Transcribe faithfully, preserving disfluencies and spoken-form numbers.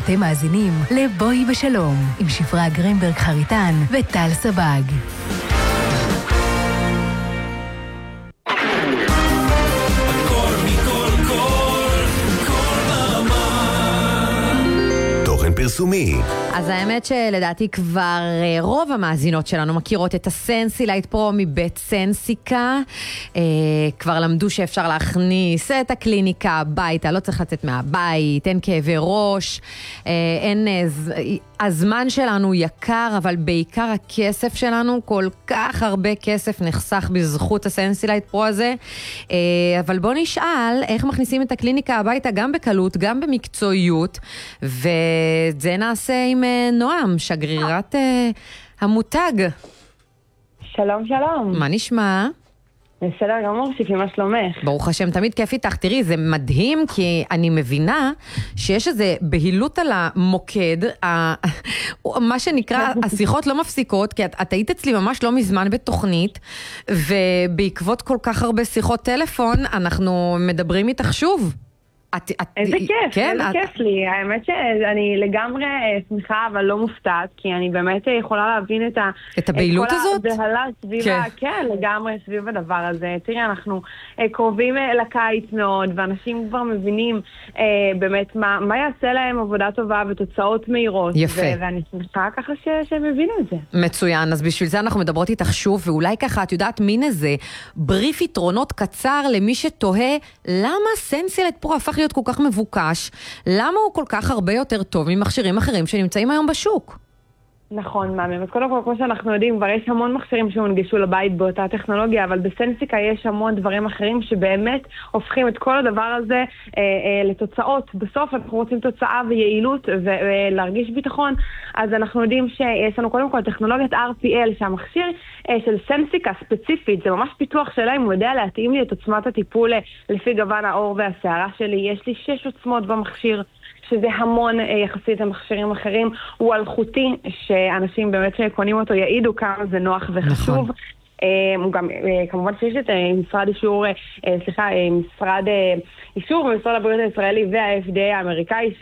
אתם מאזינים לבואי בשלום עם שפרה גרינברג חריטן וטל סבג. פרסומי. אז האמת שלדעתי כבר רוב המאזינות שלנו מכירות את הסנסילייט פרו מבית סנסיקה. אה, כבר למדו שאפשר להכניס את הקליניקה הביתה, לא צריך לצאת מהבית, אין כאבי ראש, אה, אין, הזמן שלנו יקר, אבל בעיקר הכסף שלנו, כל כך הרבה כסף נחסך בזכות הסנסילייט פרו הזה. אה, אבל בוא נשאל איך מכניסים את הקליניקה הביתה גם בקלות, גם במקצועיות, ו... זה נעשה עם נועם, שגרירת המותג. שלום, שלום. מה נשמע? בסדר גמור, שפי, מה שלומך? ברוך השם, תמיד כיף איתך. תראי, זה מדהים, כי אני מבינה שיש איזה בהילות על המוקד, מה שנקרא, השיחות לא מפסיקות, כי את, את היית אצלי ממש לא מזמן בתוכנית, ובעקבות כל כך הרבה שיחות טלפון, אנחנו מדברים איתך שוב. את, את, איזה כיף, כן, איזה את... כיף לי. האמת שאני לגמרי שמחה, אבל לא מופתעת, כי אני באמת יכולה להבין את ה... את הבהילות הזאת? את כל הבהלה סביב כן. ה... כן, לגמרי סביב הדבר הזה. תראי, אנחנו קרובים לקיץ מאוד, ואנשים כבר מבינים אה, באמת מה, מה יעשה להם עבודה טובה ותוצאות מהירות. יפה. ו- ואני שמחה ככה ש- שהם הבינו את זה. מצוין, אז בשביל זה אנחנו מדברות איתך שוב, ואולי ככה, את יודעת, מין איזה בריף יתרונות קצר למי שתוהה, למה סנסילייט פרו הפך להיות כל כך מבוקש, למה הוא כל כך הרבה יותר טוב ממכשירים אחרים שנמצאים היום בשוק? נכון, מאמי. אז קודם כל, כמו שאנחנו יודעים, כבר יש המון מכשירים שהונגשו לבית באותה טכנולוגיה, אבל בסנסיקה יש המון דברים אחרים שבאמת הופכים את כל הדבר הזה אה, אה, לתוצאות. בסוף אנחנו רוצים תוצאה ויעילות ולהרגיש ביטחון, אז אנחנו יודעים שיש לנו קודם כל טכנולוגיית אר פי אל, שהמכשיר אה, של סנסיקה ספציפית, זה ממש פיתוח שלהם, הוא יודע להתאים לי את עוצמת הטיפול לפי גוון העור והשערה שלי. יש לי שש עוצמות במכשיר, שזה המון יחסית למכשירים אחרים, הוא אלחוטי, שאנשים באמת שקונים אותו יעידו כמה זה נוח וחשוב. נכון. הוא גם, כמובן שיש את משרד אישור, סליחה, משרד אישור במשרד הבריאות הישראלי וה-אף די איי האמריקאי,